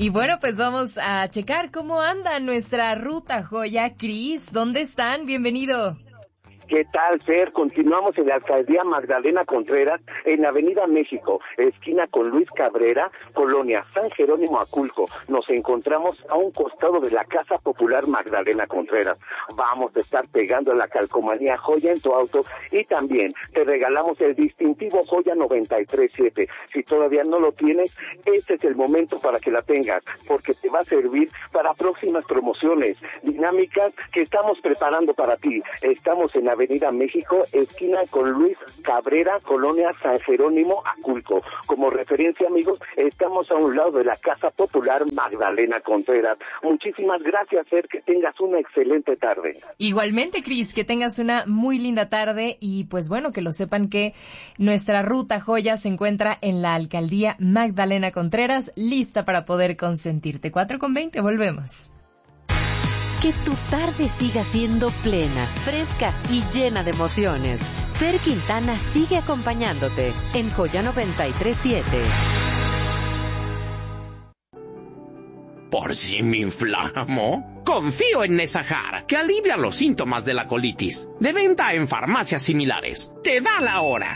Y bueno, pues vamos a checar cómo anda nuestra ruta joya. Cris, ¿dónde están? Bienvenido. ¿Qué tal, Fer? Continuamos en la alcaldía Magdalena Contreras, en Avenida México, esquina con Luis Cabrera, Colonia San Jerónimo Aculco. Nos encontramos a un costado de la Casa Popular Magdalena Contreras. Vamos a estar pegando la calcomanía joya en tu auto y también te regalamos el distintivo Joya 93.7. Si todavía no lo tienes, este es el momento para que la tengas, porque te va a servir para próximas promociones, dinámicas que estamos preparando para ti. Estamos en Avenida México, esquina con Luis Cabrera, Colonia San Jerónimo Aculco. Como referencia, amigos, estamos a un lado de la Casa Popular Magdalena Contreras. Muchísimas gracias, Fer, que tengas una excelente tarde. Igualmente, Cris, que tengas una muy linda tarde y pues bueno, que lo sepan que nuestra ruta joya se encuentra en la alcaldía Magdalena Contreras, lista para poder consentirte. 4:20, volvemos. Que tu tarde siga siendo plena, fresca y llena de emociones. Fer Quintana sigue acompañándote en Joya 93.7. ¿Por si me inflamo? Confío en Nesahar, que alivia los síntomas de la colitis. De venta en farmacias similares. Te da la hora.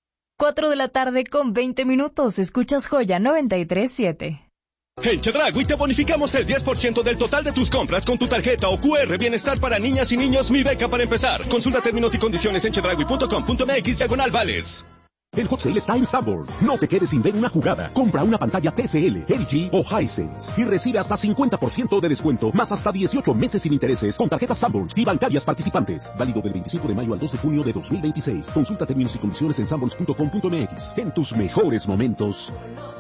4:20 Escuchas Joya 93.7. En Chedraui te bonificamos el 10% del total de tus compras con tu tarjeta o QR Bienestar para niñas y niños Mi Beca para empezar. Consulta términos y condiciones en chedraui.com.mx/vales. El Hot Sale está en Sanborns. No te quedes sin ver una jugada. Compra una pantalla TCL, LG o Hisense y recibe hasta 50% de descuento, más hasta 18 meses sin intereses con tarjetas Sanborns y bancarias participantes. Válido del 25 de mayo al 2 de junio de 2026. Consulta términos y condiciones en sanborns.com.mx. En tus mejores momentos.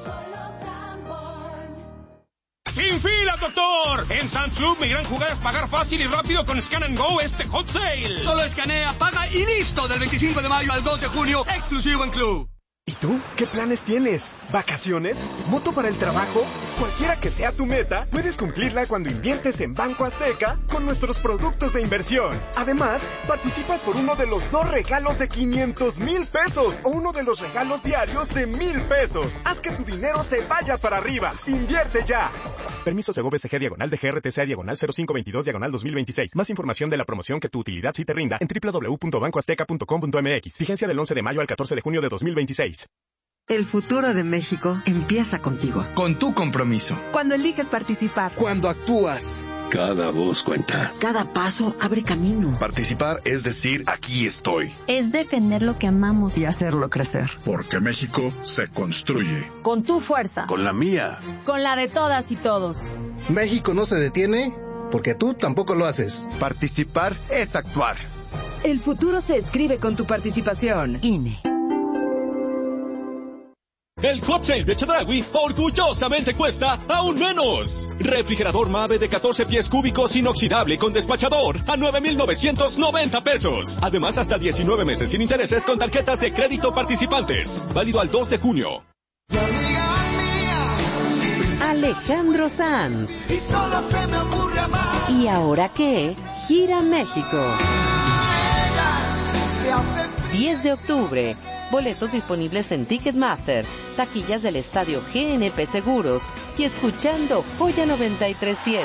¡Sin filas, doctor! En Sam's Club, mi gran jugada es pagar fácil y rápido con Scan and Go este Hot Sale. Solo escanea, paga y listo. Del 25 de mayo al 2 de junio, exclusivo en Club. ¿Y tú? ¿Qué planes tienes? ¿Vacaciones? ¿Moto para el trabajo? Cualquiera que sea tu meta, puedes cumplirla cuando inviertes en Banco Azteca con nuestros productos de inversión. Además, participas por uno de los 2 regalos de 500,000 pesos o uno de los regalos diarios de 1,000 pesos. Haz que tu dinero se vaya para arriba. ¡Invierte ya! Permiso Segov SG /de GRTC /0522 /2026. Más información de la promoción que tu utilidad sí te rinda en www.bancoazteca.com.mx. Vigencia del 11 de mayo al 14 de junio de 2026. El futuro de México empieza contigo. Con tu compromiso. Cuando eliges participar. Cuando actúas. Cada voz cuenta. Cada paso abre camino. Participar es decir, aquí estoy. Es defender lo que amamos. Y hacerlo crecer. Porque México se construye. Con tu fuerza. Con la mía. Con la de todas y todos. México no se detiene porque tú tampoco lo haces. Participar es actuar. El futuro se escribe con tu participación. INE. El Hot Sale de Chedraui orgullosamente cuesta aún menos. Refrigerador Mave de 14 pies cúbicos inoxidable con despachador a 9,990 pesos. Además, hasta 19 meses sin intereses con tarjetas de crédito participantes. Válido al 2 de junio. Alejandro Sanz. Y solo se me ocurre amar. ¿Y ahora qué? Gira México. 10 de octubre. Boletos disponibles en Ticketmaster, taquillas del estadio GNP Seguros y escuchando Joya 93.7.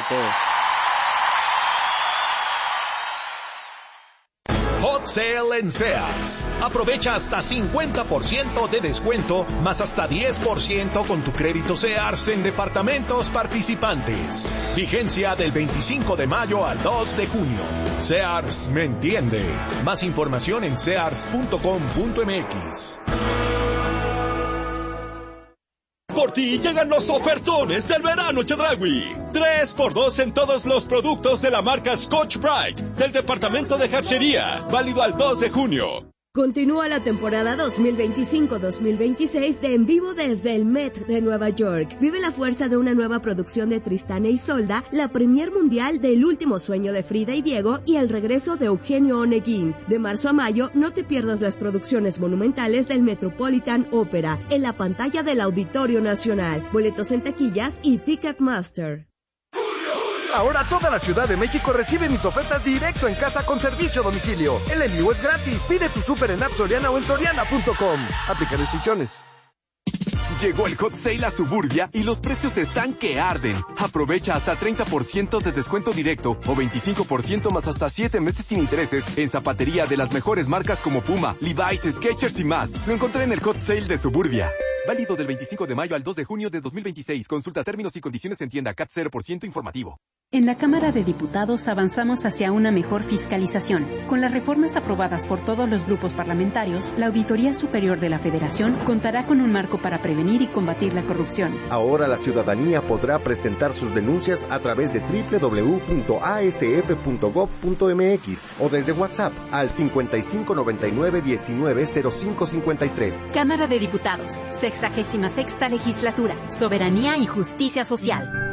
Hot Sale en Sears. Aprovecha hasta 50% de descuento, más hasta 10% con tu crédito Sears en departamentos participantes. Vigencia del 25 de mayo al 2 de junio. Sears me entiende. Más información en sears.com.mx. Por ti llegan los ofertones del verano Chedraui. 3x2 en todos los productos de la marca Scotch-Brite del departamento de jarcería. Válido al 2 de junio. Continúa la temporada 2025-2026 de En Vivo desde el Met de Nueva York. Vive la fuerza de una nueva producción de Tristán e Isolda, la premier mundial del Último Sueño de Frida y Diego y el regreso de Eugenio Oneguín. De marzo a mayo, no te pierdas las producciones monumentales del Metropolitan Opera en la pantalla del Auditorio Nacional. Boletos en taquillas y Ticketmaster. Ahora toda la Ciudad de México recibe mis ofertas directo en casa con servicio a domicilio. El envío es gratis. Pide tu súper en App Soriana o en soriana.com. Aplica restricciones. Llegó el Hot Sale a Suburbia y los precios están que arden. Aprovecha hasta 30% de descuento directo o 25% más hasta 7 meses sin intereses en zapatería de las mejores marcas como Puma, Levi's, Skechers y más. Lo encontré en el Hot Sale de Suburbia. Válido del 25 de mayo al 2 de junio de 2026. Consulta términos y condiciones en tienda. CAT 0% informativo. En la Cámara de Diputados avanzamos hacia una mejor fiscalización. Con las reformas aprobadas por todos los grupos parlamentarios, la Auditoría Superior de la Federación contará con un marco para prevenir y combatir la corrupción. Ahora la ciudadanía podrá presentar sus denuncias a través de www.asf.gov.mx o desde WhatsApp al 5599-190553. Cámara de Diputados, 66ª Legislatura, Soberanía y Justicia Social.